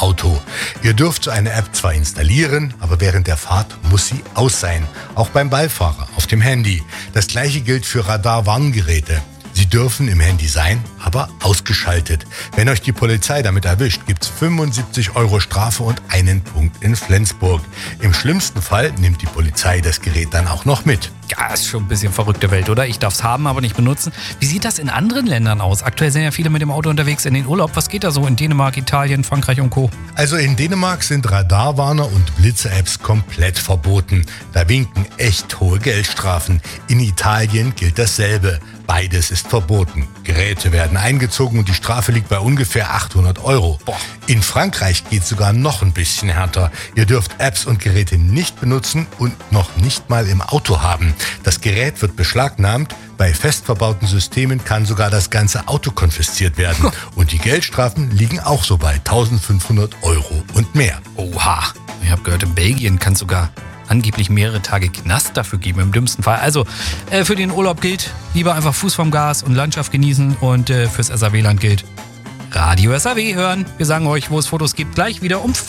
Auto. Ihr dürft so eine App zwar installieren, aber während der Fahrt muss sie aus sein. Auch beim Beifahrer auf dem Handy. Das gleiche gilt für Radarwarngeräte. Sie dürfen im Handy sein, aber ausgeschaltet. Wenn euch die Polizei damit erwischt, gibt's 75 € Strafe und 1 Punkt in Flensburg. Im schlimmsten Fall nimmt die Polizei das Gerät dann auch noch mit. Ja, ist schon ein bisschen verrückte Welt, oder? Ich darf es haben, aber nicht benutzen. Wie sieht das in anderen Ländern aus? Aktuell sind ja viele mit dem Auto unterwegs in den Urlaub. Was geht da so in Dänemark, Italien, Frankreich und Co.? Also in Dänemark sind Radarwarner und Blitze-Apps komplett verboten. Da winken echt hohe Geldstrafen. In Italien gilt dasselbe. Beides ist verboten. Geräte werden eingezogen und die Strafe liegt bei ungefähr 800 €. Boah. In Frankreich geht es sogar noch ein bisschen härter. Ihr dürft Apps und Geräte nicht benutzen und noch nicht mal im Auto haben. Das Gerät wird beschlagnahmt. Bei fest verbauten Systemen kann sogar das ganze Auto konfisziert werden. Und die Geldstrafen liegen auch so bei 1.500 € und mehr. Oha, ich habe gehört, in Belgien kann es sogar angeblich mehrere Tage Knast dafür geben, im dümmsten Fall. Also für den Urlaub gilt, lieber einfach Fuß vom Gas und Landschaft genießen. Und fürs SAW-Land gilt, Radio SAW hören. Wir sagen euch, wo es Fotos gibt, gleich wieder um